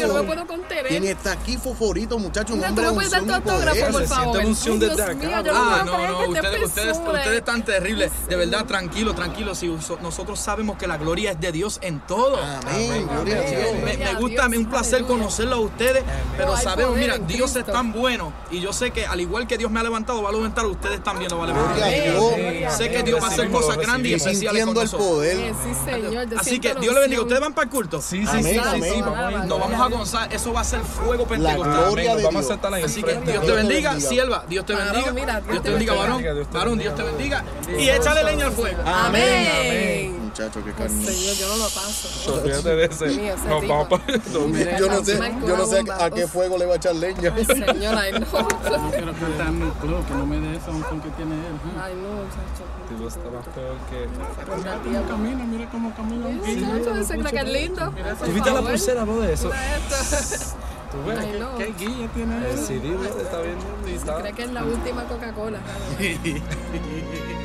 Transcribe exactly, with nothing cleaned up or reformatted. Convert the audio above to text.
yo no me puedo contener. ¿Quién está aquí, Foforito, muchachos? Mira, tú me puedes dar tu autógrafo, por favor. Se unción Dios desde mío, acá. yo Ah, no puedo no, no, creer que ustedes, te ustedes, apresures. ustedes están terribles. De verdad, tranquilo, tranquilo. Si uso- nosotros sabemos que la gloria es de Dios en todo. Amén, gloria a Dios. Me, me Gloria a gusta, Dios, es un placer aleluya. conocerlo a ustedes, pero Oh, hay sabemos, poder mira, en Dios es Cristo. tan bueno y yo sé que al igual que Dios me ha levantado, va a levantar a ustedes también, lo va a levantar. Gloria a Amén, Dios. gloria a Sé que Dios. Dios va a hacer Recibimos, cosas grandes y Y especiales con sintiendo el nosotros. poder. Eh, Sí, señor. yo Así siento que la Dios le bendiga. unción. ¿Ustedes van para el culto? Sí, sí, Amén, sí, sí, amén. sí, vamos a ir. Nos vamos a gozar, eso va a ser fuego La pentecostal. gloria de Vamos a Dios. sentar ahí Así que enfrente. Dios te bendiga, sierva, Dios te Varón, bendiga, mira, Dios te bendiga, varón, Dios te varón, bendiga. Dios te bendiga, y échale leña al fuego. Amén. Muchachos, qué Oh, cariño. Señor, yo no lo paso. Olvídate de ese. Mío, ese Nos tipo. vamos para Mira, Yo no sé, Marco, yo no sé una a qué bomba. fuego le va a echar leña. Ay, señor, ay, no. No quiero que esté en mi club, que no me dé esa unción que tiene él. ¿eh? Ay, no, muchacho. Tú estabas peor que... Mira cómo camina, mira cómo camina. Sí, muchacho, ese cree que es lindo. Por ¿Tú viste la favor. pulsera, bro, de eso? Mira esto. ¿Tú ves? Ay, no. ¿Qué guía tiene El él? C D, bro, está viendo y está... Cree que es la última Coca-Cola.